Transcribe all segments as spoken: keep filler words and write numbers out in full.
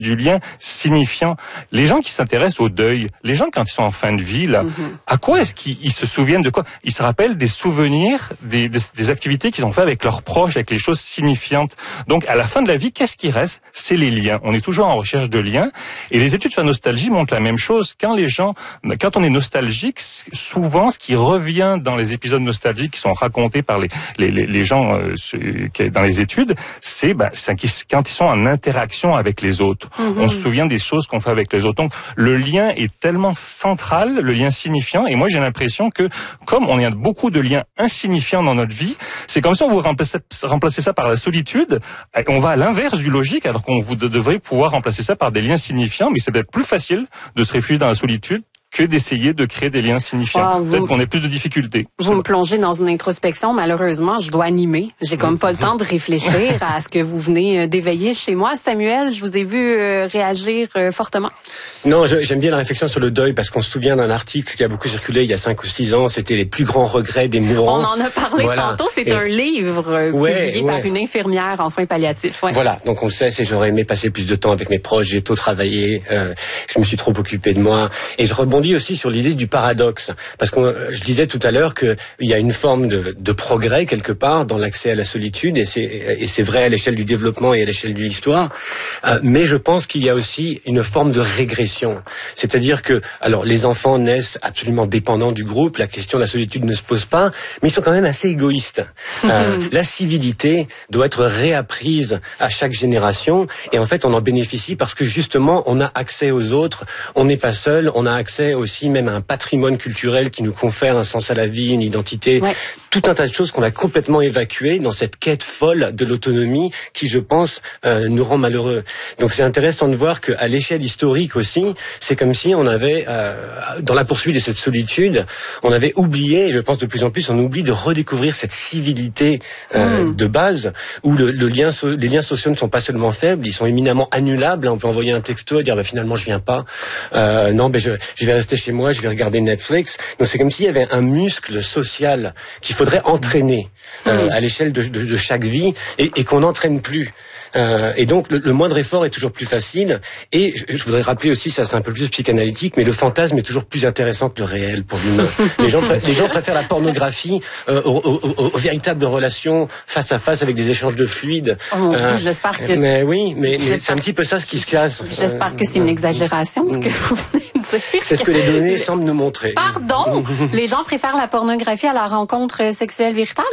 du lien signifiant. Les gens qui s'intéressent au deuil, les gens quand ils sont en fin de vie, là, mm-hmm. à quoi est-ce qu'ils ils se souviennent de quoi? Ils se rappellent des souvenirs, des, des, des activités qu'ils ont fait avec leurs proches, avec les choses signifiantes. Donc, à la fin de la vie, qu'est-ce qui reste? C'est les liens. On est toujours en recherche de liens. Et les études sur la nostalgie montrent la même chose. Quand les gens, quand on est nostalgique, souvent, ce qui revient dans les épisodes nostalgiques qui sont racontés par les, les, les, les gens euh, dans les études, c'est, ben, c'est quand ils sont en interaction avec les autres. Mm-hmm. On se souvient des choses qu'on fait avec les autres. Donc, le lien est tellement central, le lien signifiant. Et moi, j'ai l'impression que, comme on a beaucoup de liens insignifiants dans notre vie, c'est comme si on vous remplaçait, remplaçait ça par la solitude. On va à l'inverse du logique, alors qu'on vous devrait pouvoir remplacer ça par des liens signifiants. Mais c'est peut-être plus facile de se réfugier dans la solitude que d'essayer de créer des liens signifiants. Ah, vous, peut-être qu'on ait plus de difficultés. Vous me plongez dans une introspection. Malheureusement, je dois animer. J'ai comme pas le temps de réfléchir à ce que vous venez d'éveiller chez moi. Samuel, je vous ai vu euh, réagir euh, fortement. Non, je, j'aime bien la réflexion sur le deuil parce qu'on se souvient d'un article qui a beaucoup circulé il y a cinq ou six ans. C'était les plus grands regrets des mourants. On en a parlé voilà. tantôt. C'est Et, un livre euh, ouais, publié ouais. par une infirmière en soins palliatifs. Ouais. Voilà. Donc on le sait, c'est j'aurais aimé passer plus de temps avec mes proches. J'ai trop travaillé. Euh, je me suis trop occupé de moi. Et je rebondis aussi sur l'idée du paradoxe, parce que je disais tout à l'heure qu'il y a une forme de, de progrès quelque part dans l'accès à la solitude, et c'est, et c'est vrai à l'échelle du développement et à l'échelle de l'histoire, euh, mais je pense qu'il y a aussi une forme de régression, c'est-à-dire que, alors les enfants naissent absolument dépendants du groupe, la question de la solitude ne se pose pas, mais ils sont quand même assez égoïstes. Euh, la civilité doit être réapprise à chaque génération, et en fait on en bénéficie parce que justement on a accès aux autres, on n'est pas seul, on a accès aussi même à un patrimoine culturel qui nous confère un sens à la vie, une identité, ouais. tout un tas de choses qu'on a complètement évacuées dans cette quête folle de l'autonomie qui, je pense, euh, nous rend malheureux. Donc c'est intéressant de voir qu'à l'échelle historique aussi, c'est comme si on avait, euh, dans la poursuite de cette solitude, on avait oublié, et je pense de plus en plus, on oublie de redécouvrir cette civilité euh, mmh. de base, où le, le lien, les liens sociaux ne sont pas seulement faibles, ils sont éminemment annulables. On peut envoyer un texto et dire bah, finalement je viens pas, euh, non, ben je, je vais rester chez moi. Moi, je vais regarder Netflix. Donc, c'est comme s'il y avait un muscle social qu'il faudrait entraîner euh, à l'échelle de, de, de chaque vie et, et qu'on n'entraîne plus. Euh, et donc, le, le moindre effort est toujours plus facile. Et je, je voudrais rappeler aussi, ça c'est un peu plus psychanalytique, mais le fantasme est toujours plus intéressant que le réel pour l'humain. les, gens pré- les gens préfèrent la pornographie euh, aux, aux, aux, aux véritables relations face à face avec des échanges de fluides. Oh, euh, j'espère que mais c'est... oui, mais, mais c'est un petit peu ça ce qui se casse. J'espère euh, que c'est une exagération, ce que vous venez de dire. C'est ce que les données semblent nous montrer. Pardon? Les gens préfèrent la pornographie à la rencontre sexuelle véritable?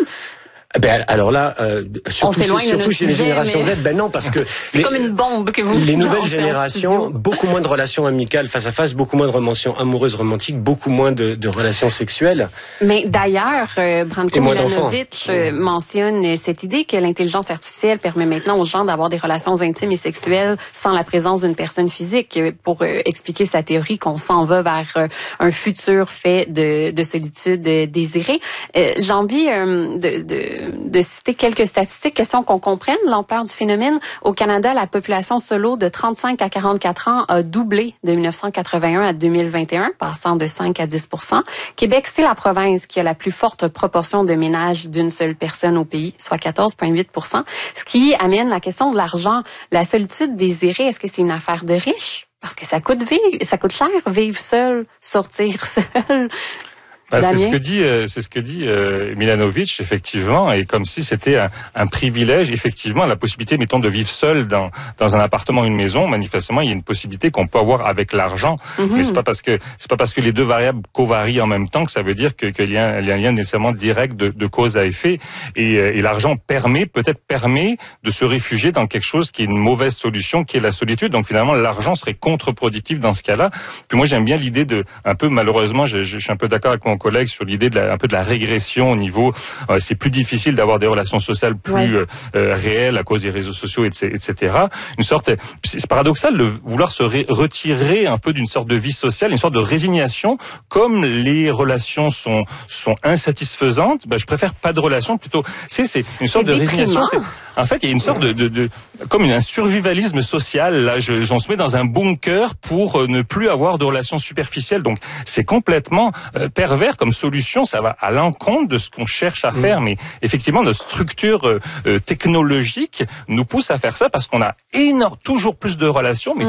Ben alors là, euh, surtout, surtout chez les générations mais... Z, ben non parce que c'est les, comme une bombe que vous. Les nouvelles générations, beaucoup moins de relations amicales face à face, beaucoup moins de relations amoureuses romantiques, beaucoup moins de, de relations sexuelles. Mais d'ailleurs, euh, Branko Milanovic euh, mentionne cette idée que l'intelligence artificielle permet maintenant aux gens d'avoir des relations intimes et sexuelles sans la présence d'une personne physique, pour euh, expliquer sa théorie qu'on s'en va vers euh, un futur fait de, de solitude euh, désirée. Euh, j'ai envie euh, de, de de citer quelques statistiques, question qu'on comprenne l'ampleur du phénomène. Au Canada, la population solo de trente-cinq à quarante-quatre ans a doublé de dix-neuf cent quatre-vingt-un à deux mille vingt et un, passant de cinq à dix pour cent. Québec, c'est la province qui a la plus forte proportion de ménages d'une seule personne au pays, soit quatorze virgule huit pour cent, ce qui amène la question de l'argent. La solitude désirée, est-ce que c'est une affaire de riches? Parce que ça coûte vivre, ça coûte cher, vivre seul, sortir seul. Bah, c'est ce que dit, euh, c'est ce que dit euh, Milanovic, effectivement, et comme si c'était un, un privilège, effectivement, la possibilité, mettons, de vivre seul dans dans un appartement ou une maison. Manifestement, il y a une possibilité qu'on peut avoir avec l'argent, mm-hmm. mais c'est pas parce que c'est pas parce que les deux variables covarient en même temps que ça veut dire que qu'il y a, il y a un lien nécessairement direct de, de cause à effet. Et, et l'argent permet, peut-être permet, de se réfugier dans quelque chose qui est une mauvaise solution, qui est la solitude. Donc finalement, l'argent serait contre-productif dans ce cas-là. Puis moi, j'aime bien l'idée de, un peu malheureusement, je, je suis un peu d'accord avec mon collègue sur l'idée de la, un peu de la régression au niveau, euh, c'est plus difficile d'avoir des relations sociales plus ouais. euh, euh, réelles à cause des réseaux sociaux, et cetera. Une sorte, c'est paradoxal de vouloir se ré- retirer un peu d'une sorte de vie sociale, une sorte de résignation. Comme les relations sont sont insatisfaisantes, ben je préfère pas de relations, plutôt. C'est c'est une sorte c'est de déprimant. résignation. C'est, en fait, il y a une sorte de, de, de comme un survivalisme social. Là, je, j'en se mets dans un bunker pour ne plus avoir de relations superficielles. Donc, c'est complètement euh, pervers. contraire, comme solution, ça va à l'encontre de ce qu'on cherche à faire. Mmh. Mais effectivement, notre structure euh, technologique nous pousse à faire ça parce qu'on a énorme, toujours plus de relations, mais